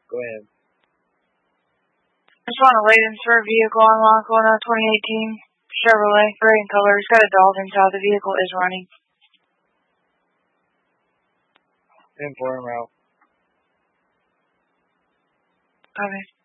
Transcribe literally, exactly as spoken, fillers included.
Go ahead. I just want to license for a vehicle on Lackawanna twenty eighteen Chevrolet, gray in color. It's got a dog inside. The vehicle is running. ten four en route. Okay.